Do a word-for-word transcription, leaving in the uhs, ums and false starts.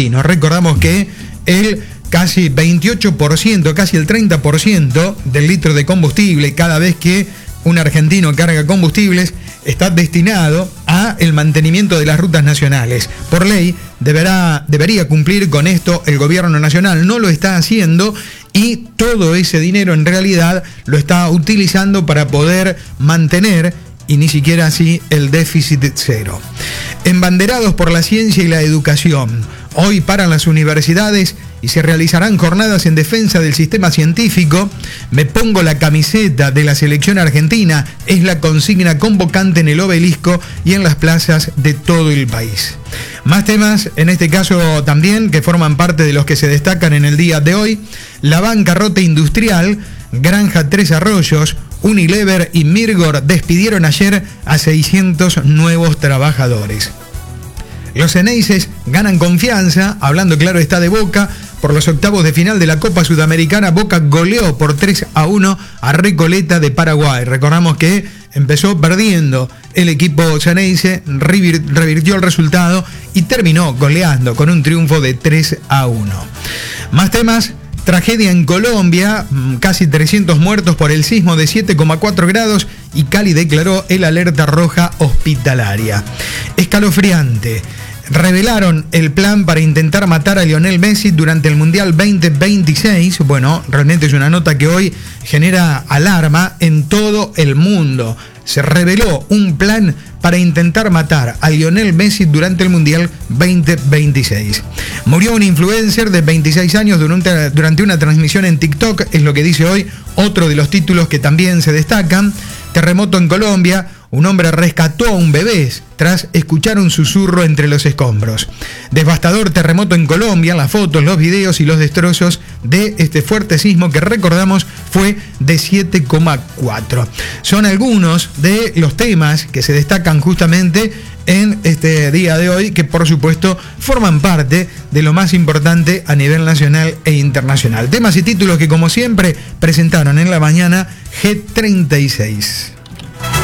argentino. Recordamos que el casi veintiocho por ciento, casi el treinta por ciento del litro de combustible cada vez que un argentino carga combustibles está destinado a el mantenimiento de las rutas nacionales. Por ley deberá, debería cumplir con esto el gobierno nacional. No lo está haciendo y todo ese dinero en realidad lo está utilizando para poder mantener y ni siquiera así el déficit cero. Embanderados por la ciencia y la educación, hoy paran las universidades y se realizarán jornadas en defensa del sistema científico. Me pongo la camiseta de la selección argentina, es la consigna convocante en el Obelisco y en las plazas de todo el país. Más temas, en este caso también, que forman parte de los que se destacan en el día de hoy. La bancarrota industrial, Granja Tres Arroyos, Unilever y Mirgor despidieron ayer a seiscientos nuevos trabajadores. Los Xeneises ganan confianza, hablando claro está de Boca. Por los octavos de final de la Copa Sudamericana, Boca goleó por tres a uno a Recoleta de Paraguay. Recordamos que empezó perdiendo el equipo Xeneise, revirtió el resultado y terminó goleando con un triunfo de tres a uno. Más temas. Tragedia en Colombia, casi trescientos muertos por el sismo de siete coma cuatro grados y Cali declaró el alerta roja hospitalaria. Escalofriante. Revelaron el plan para intentar matar a Lionel Messi durante el Mundial veinte veintiséis. Bueno, realmente es una nota que hoy genera alarma en todo el mundo. Se reveló un plan para intentar matar a Lionel Messi durante el Mundial veinte veintiséis. Murió un influencer de veintiséis años durante, durante una transmisión en TikTok, es lo que dice hoy otro de los títulos que también se destacan. Terremoto en Colombia, un hombre rescató a un bebé tras escuchar un susurro entre los escombros. Devastador terremoto en Colombia, las fotos, los videos y los destrozos de este fuerte sismo que recordamos fue de siete coma cuatro. Son algunos de los temas que se destacan justamente en este día de hoy, que por supuesto forman parte de lo más importante a nivel nacional e internacional. Temas y títulos que como siempre presentaron en la mañana G treinta y seis.